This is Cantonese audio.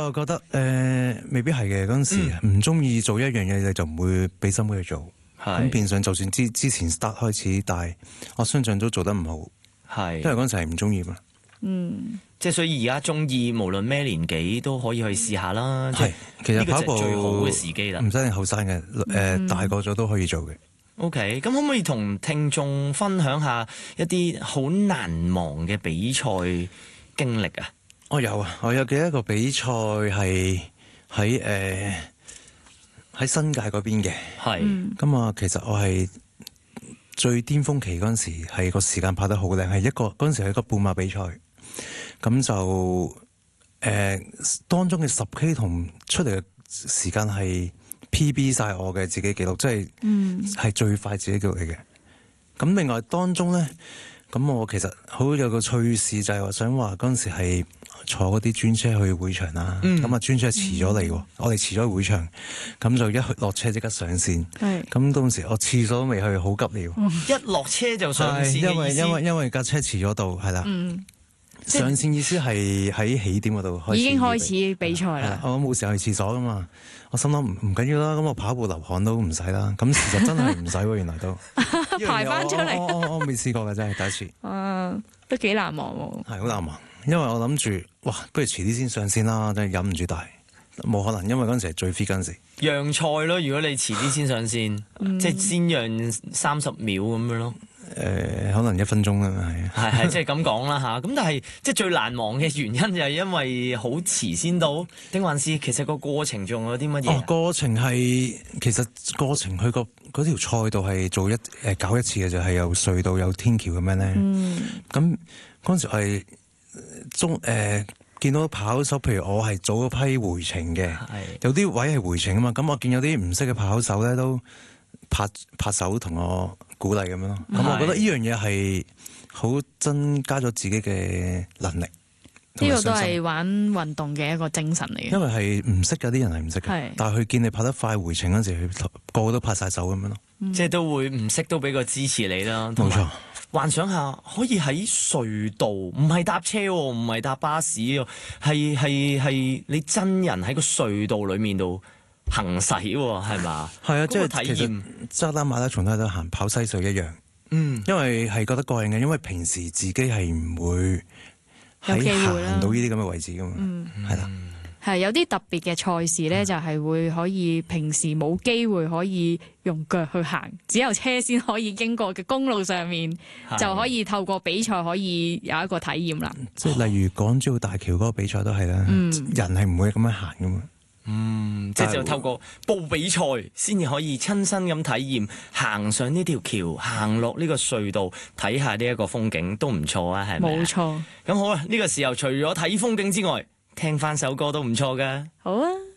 又覺得未必係嘅。嗰陣時唔中意做一樣嘢，你就唔會俾心機去做。咁變相就算之前 start 開始，但係我相信都做得唔好。係因為嗰陣時係唔中意嘛。 即係所以而家中意，無論咩年紀都可以去試下啦。係， 其實跑步呢個就係最好嘅時機啦。 唔使後生嘅，大個咗都可以做嘅。 OK，咁可唔可以同聽眾分享下一啲好難忘嘅比賽經歷啊？ 我有啊，我有記得一個比賽係喺新界嗰邊嘅。係咁啊，其實我係最巔峰期嗰陣時，係個時間跑得好靚，係嗰陣時係一個半馬比賽。咁就當中嘅10K 同出嚟嘅時間係 PB 晒我嘅自己紀錄，即係最快自己紀錄嚟嘅。咁另外當中咧，咁我其實好有個趣事，就係話想話嗰陣時係坐嗰啲專車去會場啦。咁啊專車遲咗嚟喎，我哋遲咗去會場，咁就一落車即刻上線。咁當時我廁所都未去，好急尿。 一落車就上線， 因為架車遲咗到，係啦。上線意思係喺起點嗰度開始， 已經開始比賽啦。 我冇時間去廁所噶嘛，我心諗唔緊要啦，咁我跑步流汗都唔使啦。咁事實真係唔使喎，原來都排翻出嚟。 我未試過嘅，真係第一次。 都幾難忘喎。 係好難忘，因為我諗住，哇，不如遲啲先上線啦，真係忍唔住大，冇可能，因為嗰陣時係最 fit 嗰陣時。 讓賽咯，如果你遲啲先上線，即係先讓30秒咁樣咯。 可能1分鐘啦， 係即係咁講啦嚇。咁但係即係最難忘嘅原因就係因為好遲先到，定還是其實個過程仲有啲乜嘢？ 過程去個嗰條賽道係搞一次嘅，就係有隧道有天橋咁樣咧。咁嗰陣時係見到跑手，譬如我係早一批回程嘅，有啲位係回程啊嘛。咁我見有啲唔識嘅跑手咧，都拍手同我鼓勵咁樣咯。咁我覺得呢樣嘢係好增加咗自己嘅能力。 呢個都係玩運動嘅一個精神嚟嘅。因為係唔識嘅，啲人係唔識嘅，但係佢見你跑得快回程嗰陣時，佢個個都拍晒手咁樣咯。 即係都會唔識都俾個支持你啦。 冇錯。 幻想下可以喺隧道，唔係搭車喎，唔係搭巴士喎，係你真人喺個隧道裏面度行駛喎，係嘛？係啊， 即係體驗。 渣打馬拉松都係得行跑西隧一樣。因為係覺得過癮嘅，因為平時自己係唔會喺行到呢啲咁嘅位置噶嘛。係啦。 係有啲特別嘅賽事咧，就係會可以平時冇機會可以用腳去行，只有車先可以經過嘅公路上面，就可以透過比賽可以有一個體驗啦。 即係例如港珠澳大橋嗰個比賽都係啦，人係唔會咁樣行噶嘛。 即係就透過報比賽先至可以親身咁體驗，行上呢條橋，行落呢個隧道，睇下呢一個風景都唔錯啊，係咪？ 冇錯。 咁好啦，呢個時候除咗睇風景之外，聽翻首歌都唔錯噶。 好啊。